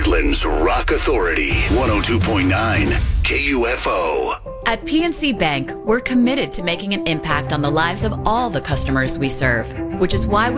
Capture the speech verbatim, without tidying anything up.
Portland's Rock Authority, one oh two point nine K U F O. At P N C Bank, we're committed to making an impact on the lives of all the customers we serve, which is why we